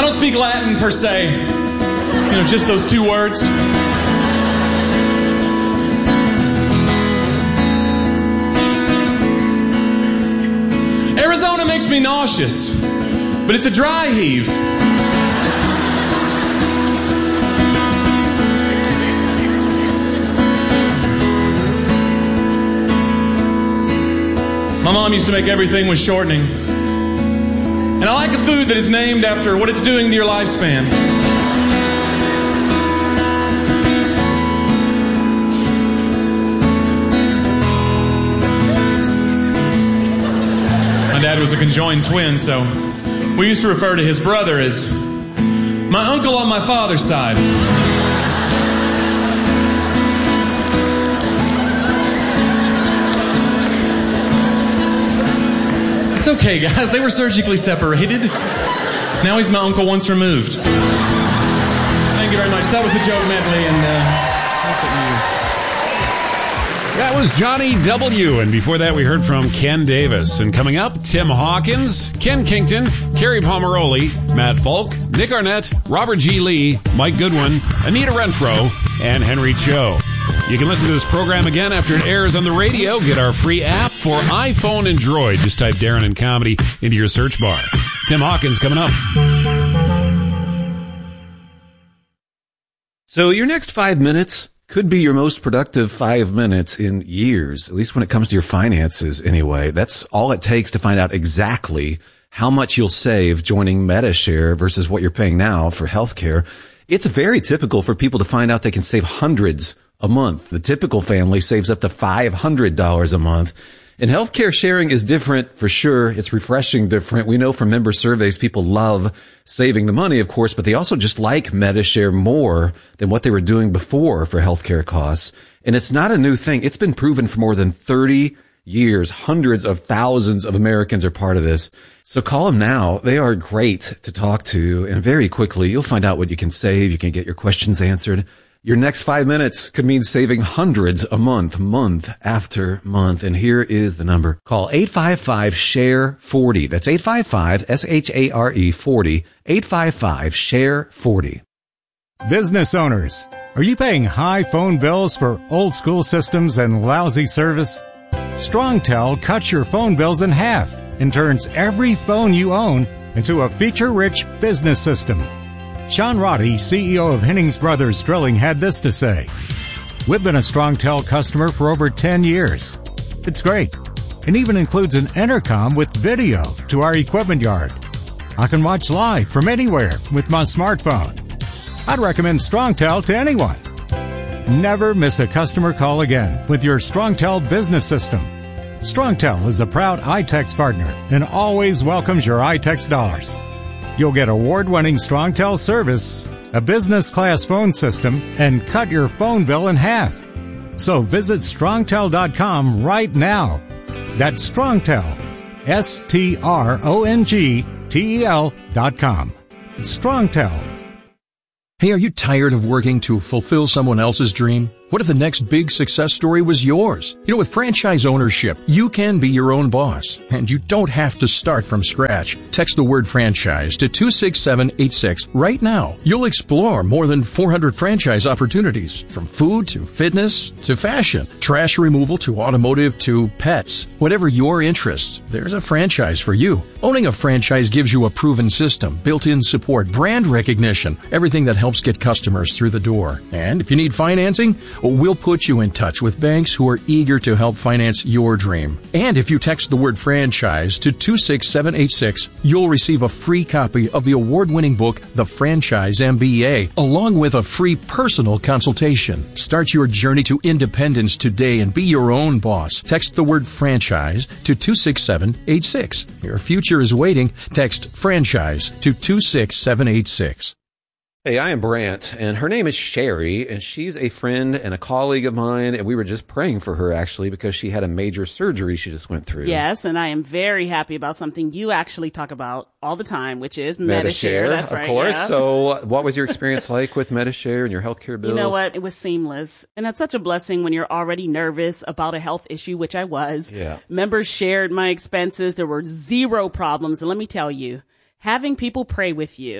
don't speak Latin per se. Just those two words. Arizona makes me nauseous, but it's a dry heave. My mom used to make everything with shortening. And I like a food that is named after what it's doing to your lifespan. My dad was a conjoined twin, so we used to refer to his brother as my uncle on my father's side. It's okay, guys. They were surgically separated. Now he's my uncle once removed. Thank you very much. That was the joke medley, and that was Johnny W. And before that, we heard from Ken Davis. And coming up, Tim Hawkins, Ken Kington, Carrie Pomeroli, Matt Falk, Nick Arnett, Robert G. Lee, Mike Goodwin, Anita Renfro, and Henry Cho. You can listen to this program again after it airs on the radio. Get our free app for iPhone and Droid. Just type Darren and Comedy into your search bar. Tim Hawkins coming up. So your next 5 minutes could be your most productive 5 minutes in years, at least when it comes to your finances anyway. That's all it takes to find out exactly how much you'll save joining Medi-Share versus what you're paying now for healthcare. It's very typical for people to find out they can save hundreds a month. The typical family saves up to $500 a month. And healthcare sharing is different for sure. It's refreshing different. We know from member surveys, people love saving the money, of course, but they also just like Medi-Share more than what they were doing before for healthcare costs. And it's not a new thing. It's been proven for more than 30 years. Hundreds of thousands of Americans are part of this. So call them now. They are great to talk to. And very quickly, you'll find out what you can save. You can get your questions answered. Your next 5 minutes could mean saving hundreds a month, month after month. And here is the number. Call 855-SHARE-40. That's 855-SHARE 40. 855-SHARE-40. Business owners, are you paying high phone bills for old school systems and lousy service? StrongTel cuts your phone bills in half and turns every phone you own into a feature-rich business system. Sean Roddy, CEO of Hennings Brothers Drilling, had this to say. We've been a StrongTel customer for over 10 years. It's great. It even includes an intercom with video to our equipment yard. I can watch live from anywhere with my smartphone. I'd recommend StrongTel to anyone. Never miss a customer call again with your StrongTel business system. StrongTel is a proud iTex partner and always welcomes your iTex dollars. You'll get award-winning StrongTel service, a business-class phone system, and cut your phone bill in half. So visit StrongTel.com right now. That's StrongTel, StrongTel.com. It's StrongTel. Hey, are you tired of working to fulfill someone else's dream? What if the next big success story was yours? You know, with franchise ownership, you can be your own boss, and you don't have to start from scratch. Text the word franchise to 26786 right now. You'll explore more than 400 franchise opportunities, from food to fitness to fashion, trash removal to automotive to pets. Whatever your interest, there's a franchise for you. Owning a franchise gives you a proven system, built-in support, brand recognition, everything that helps get customers through the door. And if you need financing, we'll put you in touch with banks who are eager to help finance your dream. And if you text the word franchise to 26786, you'll receive a free copy of the award-winning book, The Franchise MBA, along with a free personal consultation. Start your journey to independence today and be your own boss. Text the word franchise to 26786. Your future is waiting. Text franchise to 26786. Hey, I am Brant, and her name is Sherry, and she's a friend and a colleague of mine, and we were just praying for her, actually, because she had a major surgery she just went through. Yes, and I am very happy about something you actually talk about all the time, which is Medi-Share. That's right. Of course. Yeah. So what was your experience like with Medi-Share and your healthcare bills? You know what? It was seamless. And that's such a blessing when you're already nervous about a health issue, which I was. Yeah. Members shared my expenses. There were zero problems. And let me tell you, having people pray with you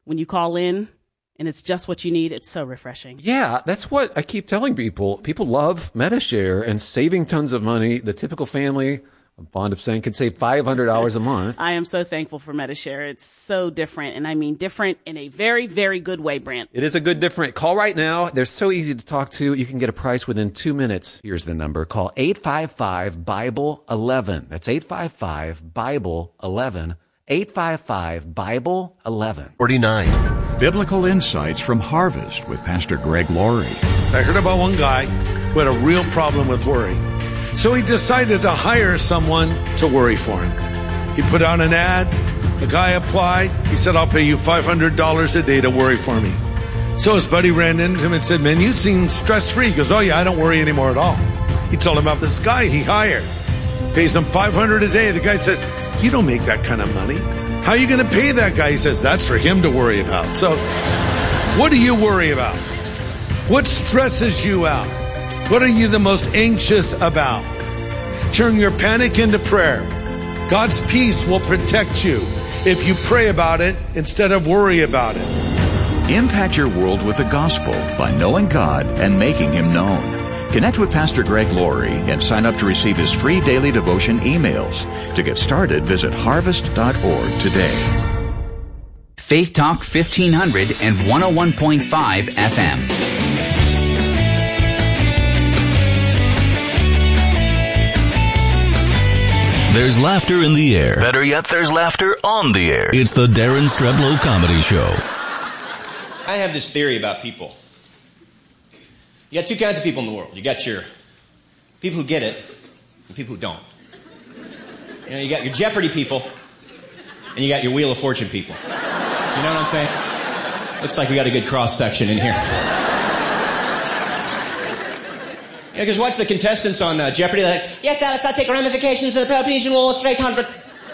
when you call in and it's just what you need, it's so refreshing. Yeah, that's what I keep telling people. People love Medi-Share and saving tons of money. The typical family, I'm fond of saying, can save $500 a month. I am so thankful for Medi-Share. It's so different, and I mean different in a very, very good way, Brant. It is a good different. Call right now. They're so easy to talk to. You can get a price within 2 minutes. Here's the number. Call 855-BIBLE-11. That's 855-BIBLE-11. 855-BIBLE-11. 49. Biblical Insights from Harvest with Pastor Greg Laurie. I heard about one guy who had a real problem with worry. So he decided to hire someone to worry for him. He put out an ad. The guy applied. He said, I'll pay you $500 a day to worry for me. So his buddy ran into him and said, man, you seem stress-free. He goes, oh yeah, I don't worry anymore at all. He told him about this guy he hired. Pays him $500 a day. The guy says, you don't make that kind of money. How are you going to pay that guy? He says, that's for him to worry about. So what do you worry about? What stresses you out? What are you the most anxious about? Turn your panic into prayer. God's peace will protect you if you pray about it instead of worry about it. Impact your world with the gospel by knowing God and making Him known. Connect with Pastor Greg Laurie and sign up to receive his free daily devotion emails. To get started, visit harvest.org today. Faith Talk 1500 and 101.5 FM. There's laughter in the air. Better yet, there's laughter on the air. It's the Darren Streblow Comedy Show. I have this theory about people. You got two kinds of people in the world. You got your people who get it and people who don't. You know, you got your Jeopardy people and you got your Wheel of Fortune people. You know what I'm saying? Looks like we got a good cross-section in here. Yeah, because watch the contestants on Jeopardy. Like, yes, Alex, I take ramifications of the Peloponnesian War straight 100.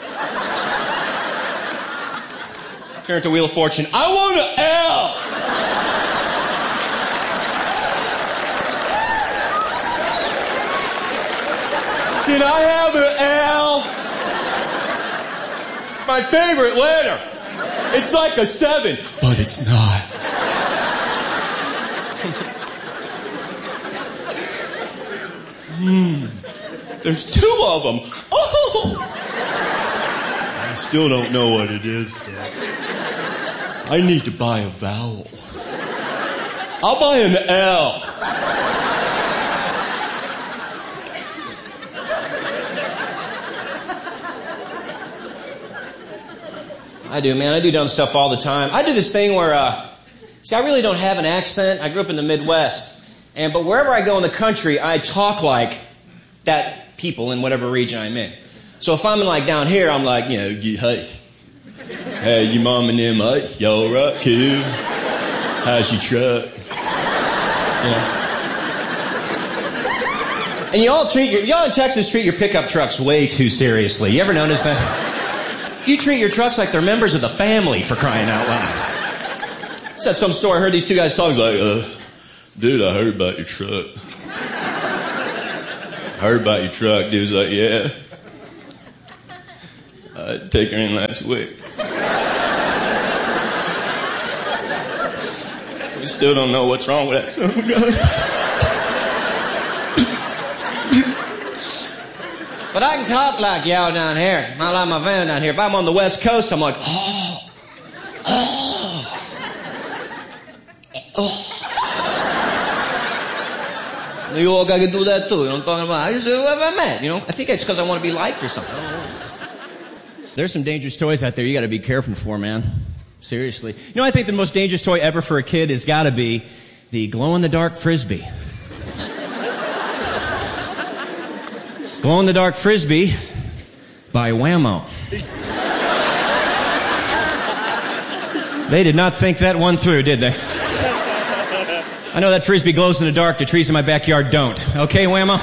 Turn to Wheel of Fortune. I want an L. Can I have an L? My favorite letter. It's like a 7, but it's not. There's 2 of them. Oh! I still don't know what it is, though. I need to buy a vowel. I'll buy an L. I do, man. I do dumb stuff all the time. I do this thing where, I really don't have an accent. I grew up in the Midwest. But wherever I go in the country, I talk like that people in whatever region I'm in. So if I'm like down here, I'm like, you know, hey, your mom and them, hey, y'all right, kid? How's your truck? You know? And y'all in Texas treat your pickup trucks way too seriously. You ever notice that? You treat your trucks like they're members of the family, for crying out loud. I was at some store, I heard these 2 guys talking, like, dude, I heard about your truck. Heard about your truck. Dude was like, yeah. I take her in last week. We still don't know what's wrong with that son of a gun. But I can talk like y'all down here. Not like my van down here. If I'm on the West Coast, I'm like, oh. You all got to do that too. You know what I'm talking about? I just, where I'm at, you know? I think it's because I want to be liked or something. There's some dangerous toys out there you got to be careful for, man. Seriously. You know, I think the most dangerous toy ever for a kid has got to be the glow-in-the-dark Frisbee. Glow-in-the-dark Frisbee by Whammo. They did not think that one through, did they? I know that Frisbee glows in the dark. The trees in my backyard don't. Okay, Whammo?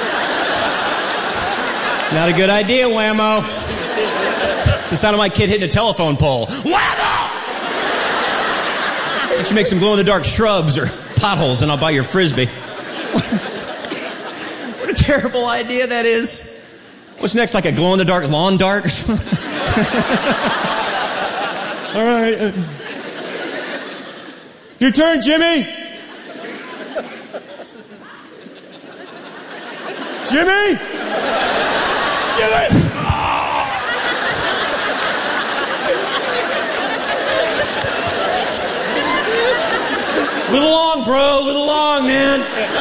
Not a good idea, Whammo. It's the sound of my kid hitting a telephone pole. Whammo! Why don't you make some glow-in-the-dark shrubs or potholes and I'll buy your Frisbee. What a terrible idea that is. What's next, like a glow-in-the-dark lawn dart or something? All right. Your turn, Jimmy. Jimmy? Jimmy! Little long, bro. Little long, man.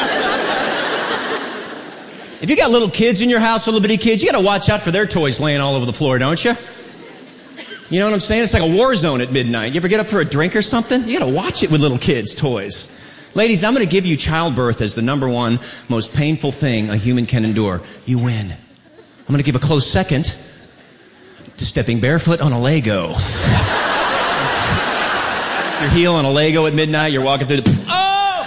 If you got little kids in your house, little bitty kids, you got to watch out for their toys laying all over the floor, don't you? You know what I'm saying? It's like a war zone at midnight. You ever get up for a drink or something? You got to watch it with little kids' toys. Ladies, I'm going to give you childbirth as the number one most painful thing a human can endure. You win. I'm going to give a close second to stepping barefoot on a Lego. Your heel on a Lego at midnight, you're walking through the... Oh!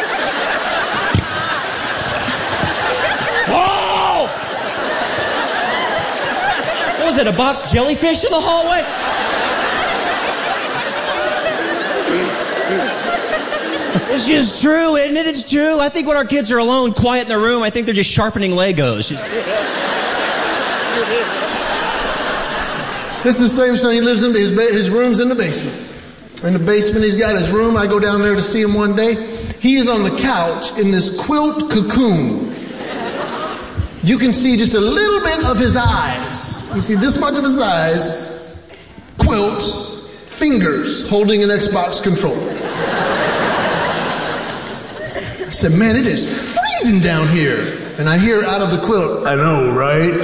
Whoa! What was it, a box jellyfish in the hallway? It's just true, isn't it? It's true. I think when our kids are alone, quiet in their room, I think they're just sharpening Legos. This is the same son. He lives in his room's in the basement. In the basement, he's got his room. I go down there to see him one day. He is on the couch in this quilt cocoon. You can see just a little bit of his eyes. You see this much of his eyes. Quilt, fingers holding an Xbox controller. I said, man, it is freezing down here. And I hear out of the quilt, I know, right?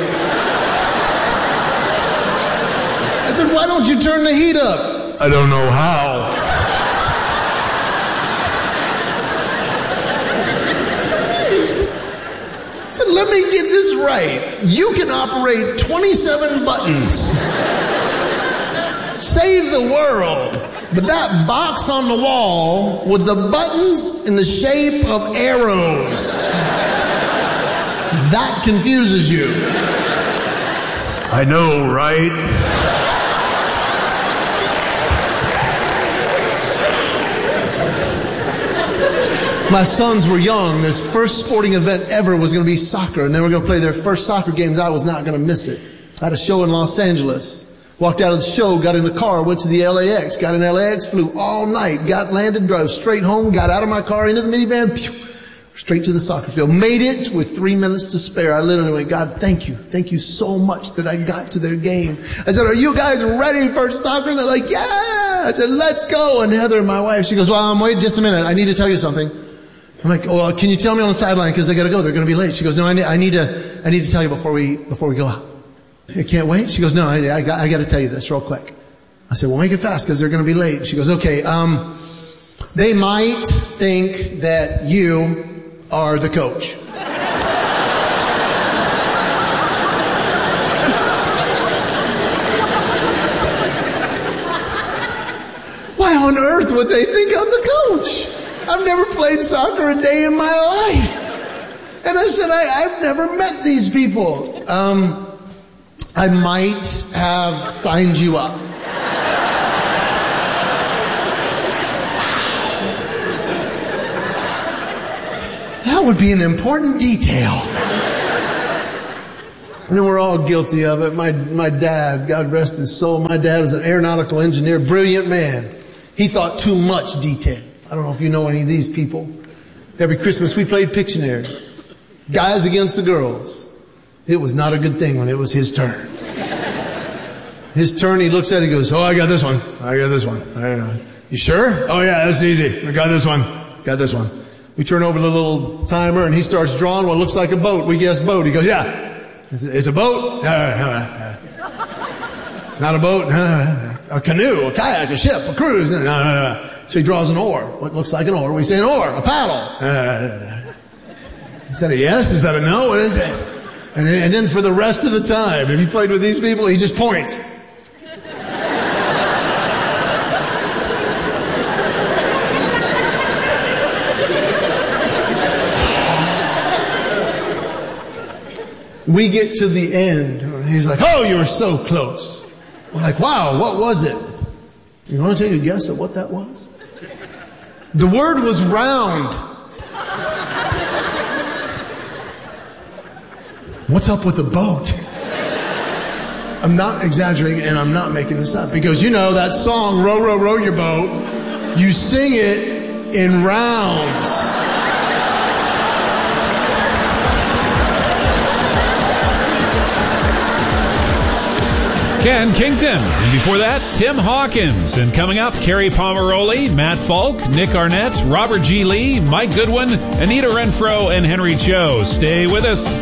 I said, why don't you turn the heat up? I don't know how. So let me get this right. You can operate 27 buttons. Save the world. But that box on the wall with the buttons in the shape of arrows, that confuses you. I know, right? My sons were young. Their first sporting event ever was going to be soccer, and they were going to play their first soccer games. I was not going to miss it. I had a show in Los Angeles. Walked out of the show, got in the car, went to the LAX, got in LAX, flew all night, got landed, drove straight home, got out of my car, into the minivan, straight to the soccer field. Made it with 3 minutes to spare. I literally went, God, thank you. Thank you so much that I got to their game. I said, are you guys ready for soccer? And they're like, yeah. I said, let's go. And Heather, my wife, she goes, well, wait just a minute. I need to tell you something. I'm like, well, can you tell me on the sideline? Because I got to go. They're going to be late. She goes, no, I need to tell you before we go out. I can't wait. She goes, no, I got to tell you this real quick. I said, well, make it fast because they're going to be late. She goes, okay, they might think that you are the coach. Why on earth would they think I'm the coach? I've never played soccer a day in my life. And I said, I've never met these people. I might have signed you up. That would be an important detail. And then we're all guilty of it. My dad, God rest his soul, my dad was an aeronautical engineer, brilliant man. He thought too much detail. I don't know if you know any of these people. Every Christmas we played Pictionary. Guys against the girls. It was not a good thing when it was his turn. His turn, he looks at it, he goes, oh, I got this one. I got this one. You sure? Oh yeah, that's easy. I got this one. Got this one. We turn over the little timer and he starts drawing what looks like a boat. We guess boat. He goes, yeah. It's a boat? It's not a boat. A canoe, a kayak, a ship, a cruise. No. So he draws an oar. What looks like an oar. We say an oar, a paddle. Is that a yes? Is that a no? What is it? And then for the rest of the time, if you played with these people, he just points. We get to the end. He's like, oh, you were so close. We're like, wow, what was it? You want to take a guess at what that was? The word was round. What's up with the boat? I'm not exaggerating and I'm not making this up. Because you know that song, Row, Row, Row Your Boat. You sing it in rounds. Ken Kington. And before that, Tim Hawkins. And coming up, Carrie Pomeroli, Matt Falk, Nick Arnett, Robert G. Lee, Mike Goodwin, Anita Renfro, and Henry Cho. Stay with us.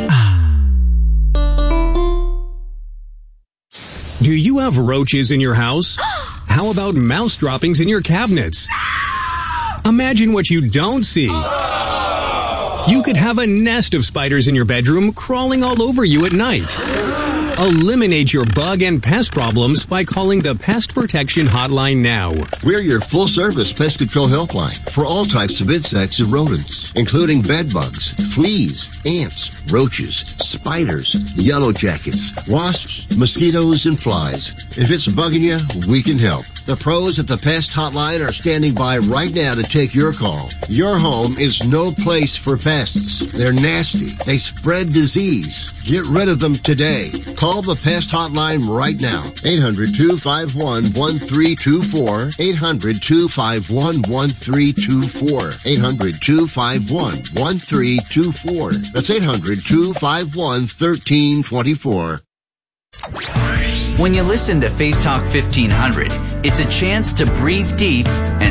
Do you have roaches in your house? How about mouse droppings in your cabinets? Imagine what you don't see. You could have a nest of spiders in your bedroom crawling all over you at night. Eliminate your bug and pest problems by calling the Pest Protection Hotline now. We're your full-service pest control helpline for all types of insects and rodents, including bed bugs, fleas, ants, roaches, spiders, yellow jackets, wasps, mosquitoes, and flies. If it's bugging you, we can help. The pros at the Pest Hotline are standing by right now to take your call. Your home is no place for pests. They're nasty. They spread disease. Get rid of them today. Call the Pest Hotline right now. 800-251-1324. 800-251-1324. 800-251-1324. That's 800-251-1324. When you listen to Faith Talk 1500, it's a chance to breathe deep and